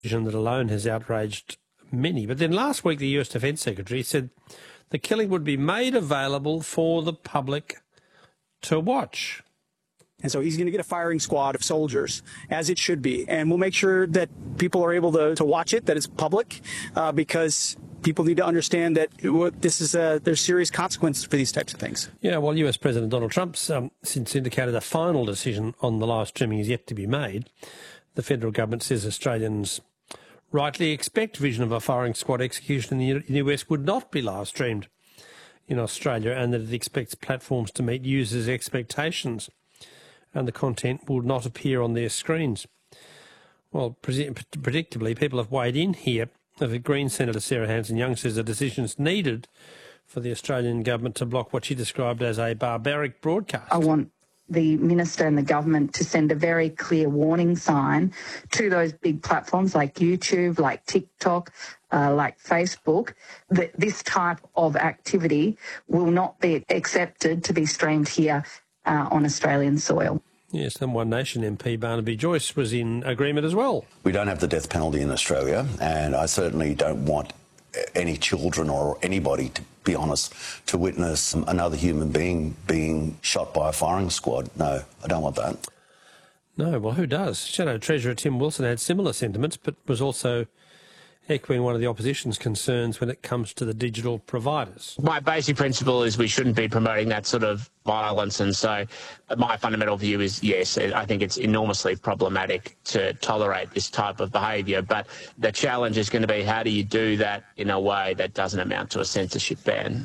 that alone has outraged many. But then last week, the US Defence Secretary said the killing would be made available for the public to watch. And so he's going to get a firing squad of soldiers, as it should be. And we'll make sure that people are able to watch it, that it's public, because people need to understand that there's serious consequences for these types of things. Yeah, well, US President Donald Trump's since indicated a final decision on the live streaming is yet to be made. The federal government says Australians rightly expect vision of a firing squad execution in the US would not be live streamed in Australia, and that it expects platforms to meet users' expectations and the content will not appear on their screens. Well, predictably, people have weighed in here. The Greens Senator Sarah Hanson-Young says the decision's needed for the Australian government to block what she described as a barbaric broadcast. I want the minister and the government to send a very clear warning sign to those big platforms like YouTube, like TikTok, like Facebook, that this type of activity will not be accepted to be streamed here on Australian soil. Yes, and One Nation MP Barnaby Joyce was in agreement as well. We don't have the death penalty in Australia, and I certainly don't want any children or anybody, to be honest, to witness another human being being shot by a firing squad. No, I don't want that. No, well, who does? Shadow Treasurer Tim Wilson had similar sentiments, but was also echoing one of the opposition's concerns when it comes to the digital providers. My basic principle is we shouldn't be promoting that sort of violence, and so my fundamental view is, yes, I think it's enormously problematic to tolerate this type of behaviour, but the challenge is going to be how do you do that in a way that doesn't amount to a censorship ban?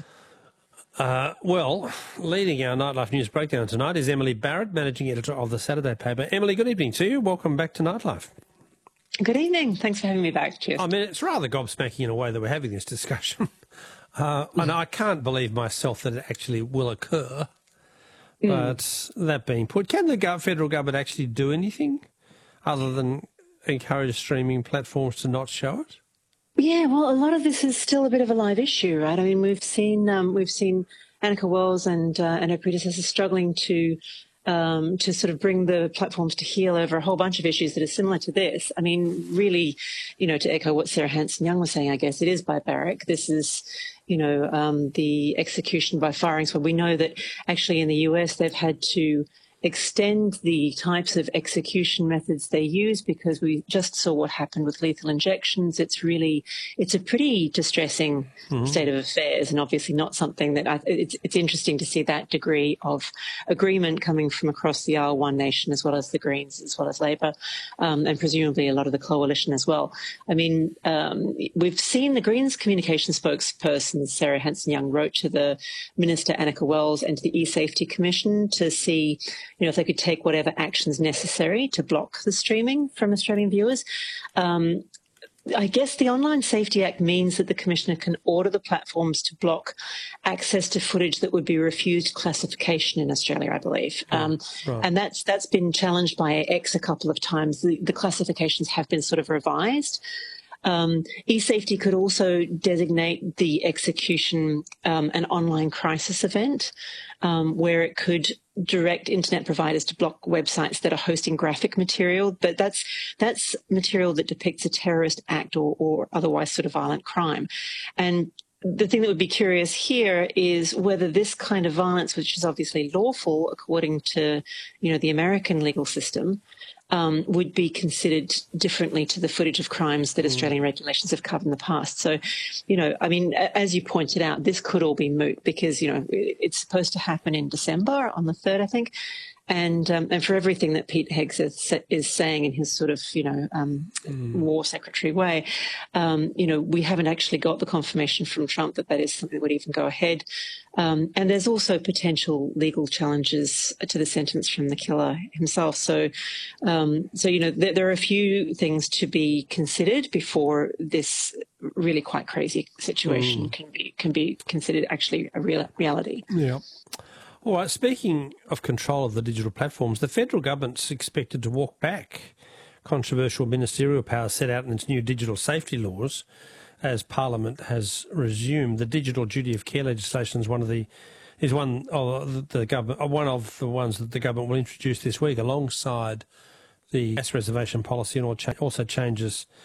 Well, leading our Nightlife News Breakdown tonight is Emily Barrett, Managing Editor of the Saturday paper. Emily, good evening to you. Welcome back to Nightlife. Good evening. Thanks for having me back. Cheers. I mean, it's rather gobsmacking in a way that we're having this discussion. And I can't believe myself that it actually will occur. But that being put, can the federal government actually do anything other than encourage streaming platforms to not show it? Yeah, well, a lot of this is still a bit of a live issue, right? I mean, we've seen Annika Wells and her predecessors struggling to sort of bring the platforms to heel over a whole bunch of issues that are similar to this. I mean, really, to echo what Sarah Hanson-Young was saying, I guess it is barbaric. This is, the execution by firing squad. We know that actually in the US they've had to extend the types of execution methods they use because we just saw what happened with lethal injections. It's a pretty distressing state of affairs, and obviously not something that it's interesting to see that degree of agreement coming from across the aisle, One Nation, as well as the Greens, as well as Labor, and presumably a lot of the coalition as well. I mean, we've seen the Greens communication spokesperson, Sarah Hanson-Young, wrote to the Minister Annika Wells and to the E-Safety Commission to see if they could take whatever actions necessary to block the streaming from Australian viewers. I guess the Online Safety Act means that the Commissioner can order the platforms to block access to footage that would be refused classification in Australia, I believe. Right. And that's been challenged by X a couple of times. The classifications have been sort of revised. E-Safety could also designate the execution an online crisis event where it could direct internet providers to block websites that are hosting graphic material, but that's material that depicts a terrorist act or otherwise sort of violent crime. And the thing that would be curious here is whether this kind of violence, which is obviously lawful according to, the American legal system, would be considered differently to the footage of crimes that Australian regulations have covered in the past. So, I mean, as you pointed out, this could all be moot because, it's supposed to happen in December on the 3rd, I think. And for everything that Pete Heggs is saying in his sort of, war secretary way, we haven't actually got the confirmation from Trump that is something that would even go ahead. And there's also potential legal challenges to the sentence from the killer himself. So there are a few things to be considered before this really quite crazy situation can be considered actually a reality. Yeah. All right, speaking of control of the digital platforms, the federal government's expected to walk back controversial ministerial powers set out in its new digital safety laws as Parliament has resumed. The digital duty of care legislation is one of the ones that the government will introduce this week alongside the gas reservation policy, and also changes